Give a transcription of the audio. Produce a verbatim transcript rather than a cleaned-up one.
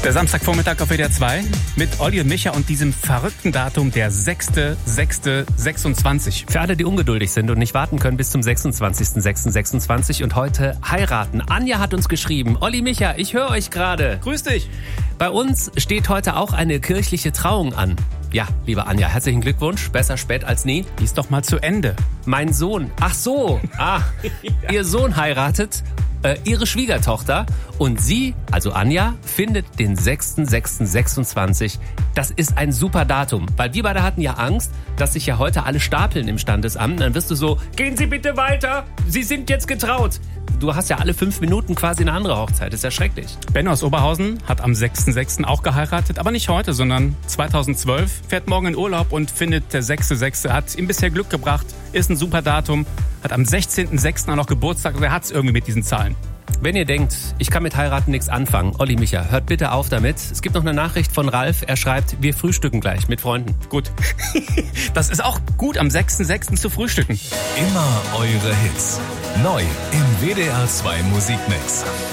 Der Samstagvormittag auf W D R zwei mit Olli und Micha und diesem verrückten Datum, der sechster sechster sechsundzwanzig. Für alle, die ungeduldig sind und nicht warten können bis zum sechsundzwanzigster sechster sechsundzwanzig und heute heiraten. Anja hat uns geschrieben, Olli, Micha, ich höre euch gerade. Grüß dich. Bei uns steht heute auch eine kirchliche Trauung an. Ja, liebe Anja, herzlichen Glückwunsch. Besser spät als nie. Die ist doch mal zu Ende. Mein Sohn, ach so, ah, ja. Ihr Sohn heiratet äh, ihre Schwiegertochter und sie, also Anja, findet den sechster sechster sechsundzwanzig. Das ist ein super Datum, weil wir beide hatten ja Angst, dass sich ja heute alle stapeln im Standesamt. Dann wirst du so, gehen Sie bitte weiter, Sie sind jetzt getraut. Du hast ja alle fünf Minuten quasi eine andere Hochzeit. Das ist ja schrecklich. Benno aus Oberhausen hat am sechster sechster auch geheiratet, aber nicht heute, sondern zweitausendzwölf. Fährt morgen in Urlaub und findet der sechster sechster hat ihm bisher Glück gebracht. Ist ein super Datum. Hat am sechzehnter sechster auch noch Geburtstag. Also er hat es irgendwie mit diesen Zahlen. Wenn ihr denkt, ich kann mit heiraten nichts anfangen, Olli, Micha, hört bitte auf damit. Es gibt noch eine Nachricht von Ralf. Er schreibt, wir frühstücken gleich mit Freunden. Gut. Das ist auch gut, am sechster sechster zu frühstücken. Immer eure Hits. Neu im W D R zwei Musikmix.